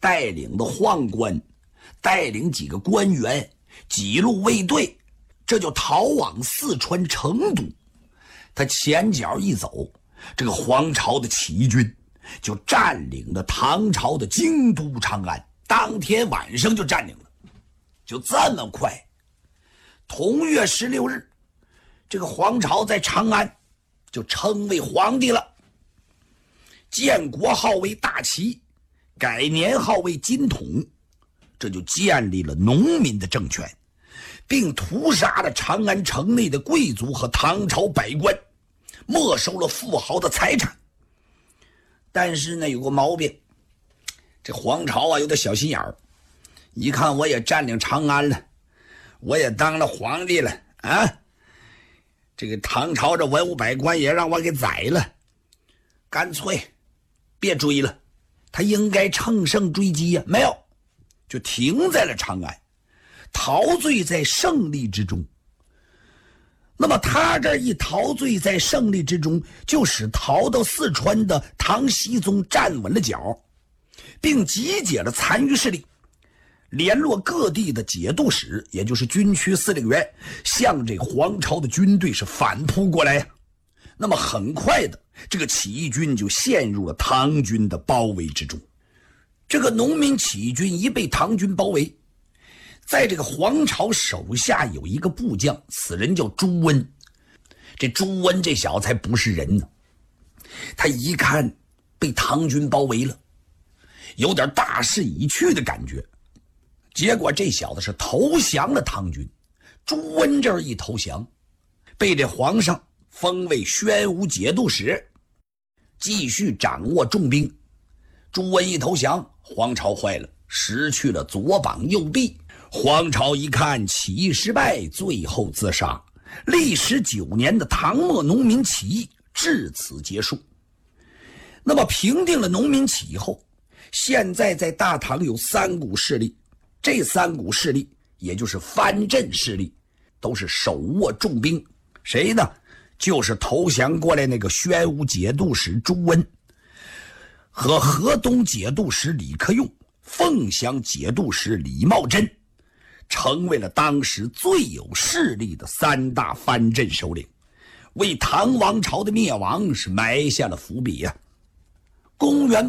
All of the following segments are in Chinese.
带领的宦官，带领几个官员，几路卫队，这就逃往四川成都。他前脚一走，这个黄巢的起义军就占领了唐朝的京都长安，当天晚上就占领了，就这么快。同月16日，这个黄巢在长安就称为皇帝了，建国号为大齐，改年号为金统，这就建立了农民的政权，并屠杀了长安城内的贵族和唐朝百官，没收了富豪的财产。但是呢，有个毛病，这黄巢啊有点小心眼儿，一看我也占领长安了，我也当了皇帝了啊，这个唐朝这文武百官也让我给宰了，干脆别追了，他应该乘胜追击呀，没有，就停在了长安，陶醉在胜利之中。那么他这一陶醉在胜利之中，就使逃到四川的唐僖宗站稳了脚，并集结了残余势力，联络各地的节度使，也就是军区司令员，向这黄巢的军队是反扑过来。那么很快的，这个起义军就陷入了唐军的包围之中。这个农民起义军一被唐军包围，在这个黄巢手下有一个部将，此人叫朱温。这朱温这小子才不是人呢，他一看被唐军包围了，有点大势已去的感觉，结果这小子是投降了唐军。朱温这一投降，被这皇上封为宣武节度使，继续掌握重兵。朱温一投降，黄巢坏了，失去了左膀右臂。黄巢一看起义失败，最后自杀。历时9年的唐末农民起义至此结束。那么平定了农民起义后，现在在大唐有3股势力，这3股势力也就是藩镇势力，都是手握重兵。谁呢？就是投降过来那个宣武节度使朱温和河东节度使李克用、凤翔节度使李茂贞，成为了当时最有势力的3大藩镇首领，为唐王朝的灭亡是埋下了伏笔呀。公元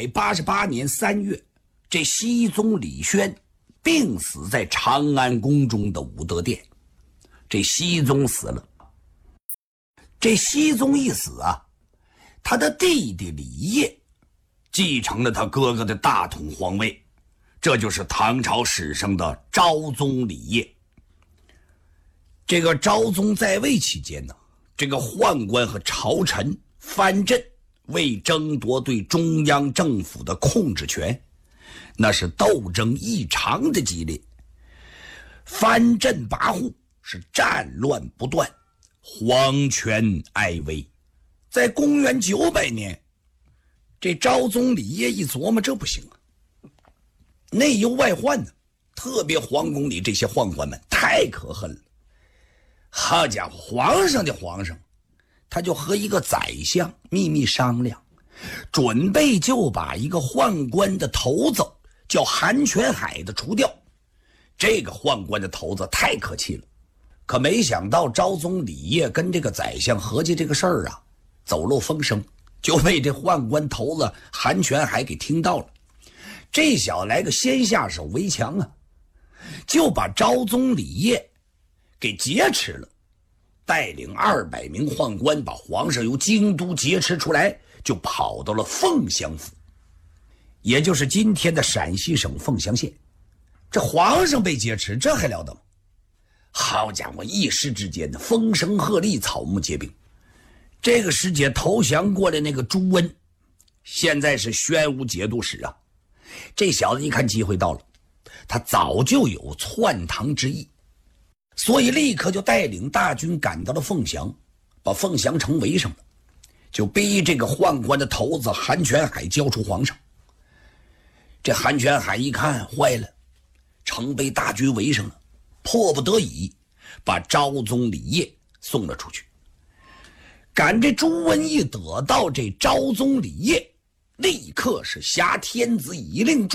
888年3月，这熹宗李轩病死在长安宫中的武德殿。这熹宗死了，这熹宗一死啊，他的弟弟李晔继承了他哥哥的大统皇位，这就是唐朝史上的昭宗李晔。这个昭宗在位期间呢，这个宦官和朝臣藩镇为争夺对中央政府的控制权，那是斗争异常的激烈，藩镇跋扈，是战乱不断，皇权哀危。在公元900年，这昭宗李晔一琢磨，这不行啊，内忧外患呢，特别皇宫里这些宦官们太可恨了。好家伙，皇上的皇上，他就和一个宰相秘密商量，准备就把一个宦官的头子叫韩全海的除掉。这个宦官的头子太可气了，可没想到昭宗李晔跟这个宰相合计这个事儿啊，走漏风声，就被这宦官头子韩全海给听到了。这小子来个先下手为强啊，就把昭宗李晔给劫持了，带领200名宦官把皇上由京都劫持出来，就跑到了凤翔府，也就是今天的陕西省凤翔县。这皇上被劫持，这还了得吗？好家伙，一时之间的风声鹤唳，草木皆兵。这个时节投降过来那个朱温，现在是宣武节度使啊。这小子一看机会到了，他早就有篡唐之意，所以立刻就带领大军赶到了凤翔，把凤翔城围上了，就逼这个宦官的头子韩全海交出皇上。这韩全海一看坏了，城被大军围上了，迫不得已把昭宗李晔送了出去。赶这朱温一得到这昭宗李晔，立刻是挟天子以令